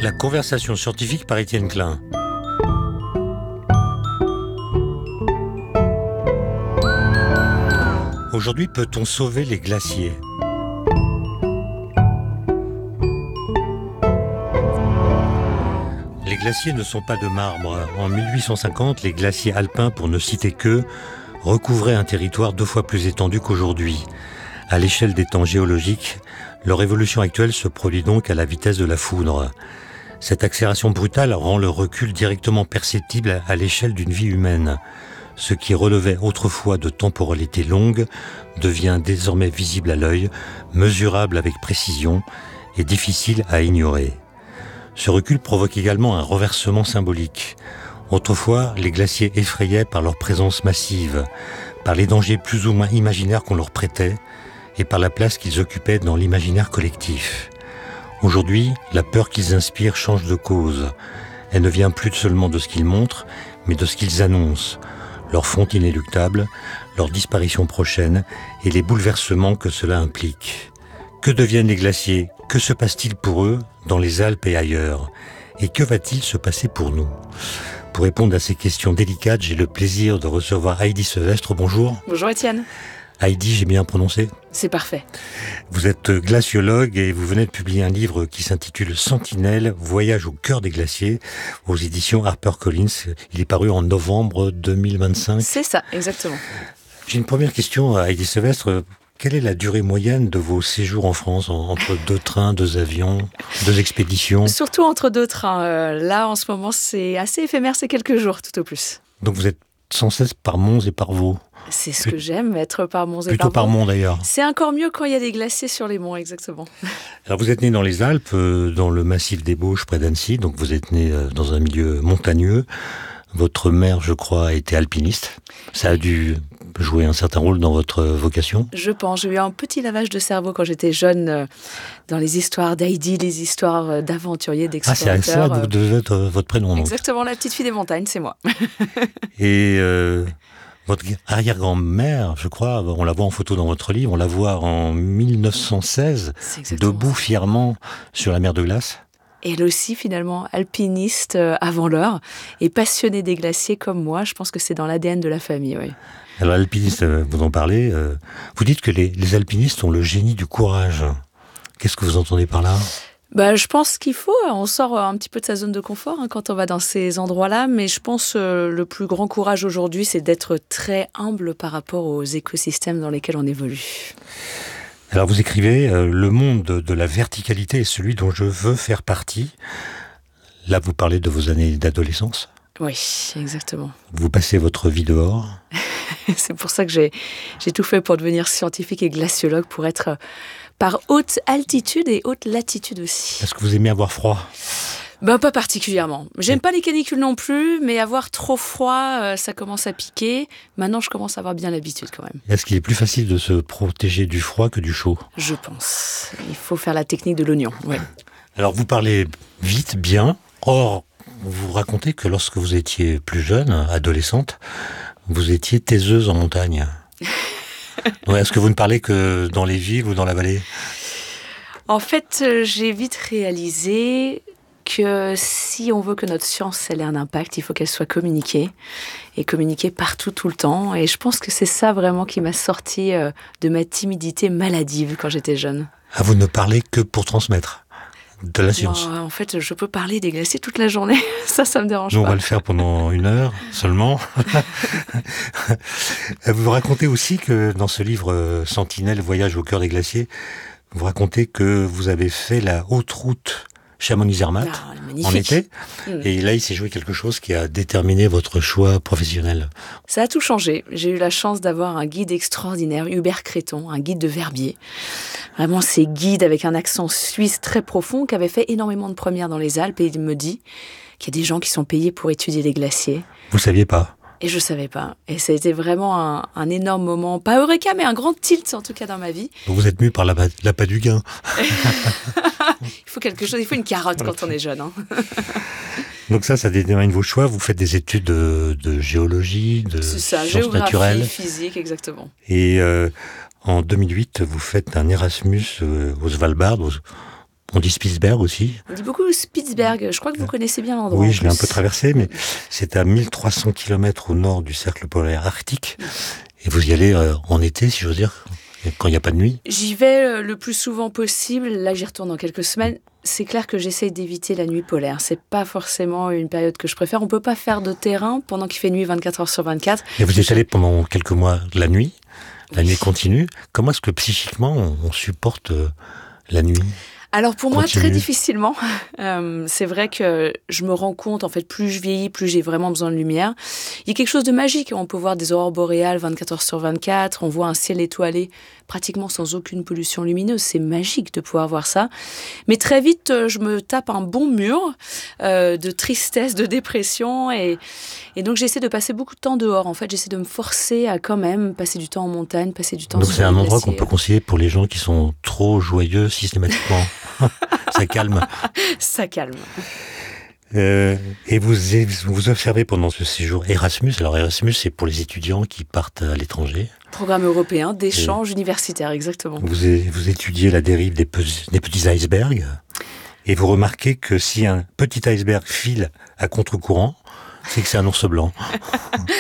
La conversation scientifique par Étienne Klein. Aujourd'hui, peut-on sauver les glaciers ? Les glaciers ne sont pas de marbre. En 1850, les glaciers alpins, pour ne citer qu'eux, recouvraient un territoire 2 fois plus étendu qu'aujourd'hui. À l'échelle des temps géologiques, leur évolution actuelle se produit donc à la vitesse de la foudre. Cette accélération brutale rend le recul directement perceptible à l'échelle d'une vie humaine. Ce qui relevait autrefois de temporalité longue devient désormais visible à l'œil, mesurable avec précision et difficile à ignorer. Ce recul provoque également un renversement symbolique. Autrefois, les glaciers effrayaient par leur présence massive, par les dangers plus ou moins imaginaires qu'on leur prêtait et par la place qu'ils occupaient dans l'imaginaire collectif. Aujourd'hui, la peur qu'ils inspirent change de cause. Elle ne vient plus seulement de ce qu'ils montrent, mais de ce qu'ils annoncent, leur fonte inéluctable, leur disparition prochaine et les bouleversements que cela implique. Que deviennent les glaciers ? Que se passe-t-il pour eux dans les Alpes et ailleurs ? Et que va-t-il se passer pour nous ? Pour répondre à ces questions délicates, j'ai le plaisir de recevoir Heidi Sevestre. Bonjour. Bonjour Étienne. Heidi, j'ai bien prononcé ? C'est parfait. Vous êtes glaciologue et vous venez de publier un livre qui s'intitule Sentinelle, voyage au cœur des glaciers aux éditions HarperCollins. Il est paru en novembre 2025. C'est ça, exactement. J'ai une première question à Heidi Sevestre. Quelle est la durée moyenne de vos séjours en France, entre 2 trains, 2 avions, 2 expéditions ? Surtout entre 2 trains. Là, en ce moment, c'est assez éphémère, c'est quelques jours tout au plus. Donc vous êtes sans cesse par Mons et par Vaux ? C'est ce que j'aime, être par Mons et par Vaux. Plutôt par Mons d'ailleurs. C'est encore mieux quand il y a des glaciers sur les monts, exactement. Alors vous êtes né dans les Alpes, dans le massif des Bauges près d'Annecy, donc vous êtes né dans un milieu montagneux. Votre mère, je crois, était alpiniste. Ça a dû jouer un certain rôle dans votre vocation ? Je pense. J'ai eu un petit lavage de cerveau quand j'étais jeune dans les histoires d'Heidi, les histoires d'aventuriers, d'explorateurs. Ah, c'est à ça que vous devez être votre prénom. Donc. Exactement, la petite fille des montagnes, c'est moi. Et votre arrière-grand-mère, je crois, on la voit en photo dans votre livre, on la voit en 1916, debout fièrement sur la mer de glace. Elle aussi, finalement, alpiniste avant l'heure et passionnée des glaciers comme moi. Je pense que c'est dans l'ADN de la famille, oui. Alors, alpiniste, vous en parlez. Vous dites que les alpinistes ont le génie du courage. Qu'est-ce que vous entendez par là ? Je pense qu'il faut, on sort un petit peu de sa zone de confort quand on va dans ces endroits-là, mais je pense le plus grand courage aujourd'hui, c'est d'être très humble par rapport aux écosystèmes dans lesquels on évolue. Alors vous écrivez, le monde de la verticalité est celui dont je veux faire partie. Là, vous parlez de vos années d'adolescence. Oui, exactement. Vous passez votre vie dehors. C'est pour ça que j'ai tout fait pour devenir scientifique et glaciologue, pour être par haute altitude et haute latitude aussi. Est-ce que vous aimez avoir froid ? Pas particulièrement. J'aime pas les canicules non plus, mais avoir trop froid, ça commence à piquer. Maintenant, je commence à avoir bien l'habitude quand même. Est-ce qu'il est plus facile de se protéger du froid que du chaud ? Je pense. Il faut faire la technique de l'oignon, ouais. Alors, vous parlez vite, bien. Or, vous racontez que lorsque vous étiez plus jeune, adolescente, vous étiez taiseuse en montagne. Ouais, est-ce que vous ne parlez que dans les villes ou dans la vallée ? En fait, j'ai vite réalisé que si on veut que notre science ait un impact, il faut qu'elle soit communiquée, et communiquée partout, tout le temps. Et je pense que c'est ça vraiment qui m'a sorti de ma timidité maladive quand j'étais jeune. Ah, vous ne parlez que pour transmettre de la science ? En fait, je peux parler des glaciers toute la journée. Ça me dérange pas. Nous, on va le faire pendant 1 heure seulement. Vous racontez aussi que dans ce livre Sentinelle, voyage au cœur des glaciers, vous racontez que vous avez fait la haute route Chamonix-Zermatt en été. Et là, il s'est joué quelque chose qui a déterminé votre choix professionnel. Ça a tout changé. J'ai eu la chance d'avoir un guide extraordinaire, Hubert Créton, un guide de Verbier. Vraiment, ces guides avec un accent suisse très profond, qui avait fait énormément de premières dans les Alpes. Et il me dit qu'il y a des gens qui sont payés pour étudier les glaciers. Vous ne saviez pas ? Et je savais pas. Et ça a été vraiment un énorme moment, pas eureka, mais un grand tilt en tout cas dans ma vie. Vous êtes mu par l'appât du gain. Il faut quelque chose, il faut une carotte quand on est jeune. Donc ça détermine vos choix. Vous faites des études de géologie, de sciences naturelles. Physique, exactement. Et en 2008, vous faites un Erasmus au Svalbard, On dit Spitzberg aussi. On dit beaucoup Spitzberg. Je crois que vous connaissez bien l'endroit. Oui, je l'ai un peu traversé, mais c'est à 1300 km au nord du cercle polaire arctique. Et vous y allez en été, si j'ose dire, quand il n'y a pas de nuit. J'y vais le plus souvent possible. Là, j'y retourne dans quelques semaines. C'est clair que j'essaye d'éviter la nuit polaire. C'est pas forcément une période que je préfère. On peut pas faire de terrain pendant qu'il fait nuit 24 heures sur 24. Et vous êtes allé pendant quelques mois la nuit. La nuit continue. Comment est-ce que psychiquement on supporte la nuit ? Alors pour moi, très difficilement. C'est vrai que je me rends compte, en fait, plus je vieillis, plus j'ai vraiment besoin de lumière. Il y a quelque chose de magique. On peut voir des aurores boréales 24 heures sur 24. On voit un ciel étoilé pratiquement sans aucune pollution lumineuse. C'est magique de pouvoir voir ça. Mais très vite, je me tape un bon mur de tristesse, de dépression. Et donc, j'essaie de passer beaucoup de temps dehors. En fait, j'essaie de me forcer à quand même passer du temps en montagne, passer du temps sur les glaciers. Donc, c'est un endroit qu'on peut conseiller pour les gens qui sont trop joyeux systématiquement. Ça calme. Ça calme. Et vous observez pendant ce séjour Erasmus. Alors Erasmus, c'est pour les étudiants qui partent à l'étranger. Programme européen d'échange universitaire, exactement. Vous étudiez la dérive des petits icebergs. Et vous remarquez que si un petit iceberg file à contre-courant, c'est que c'est un ours blanc.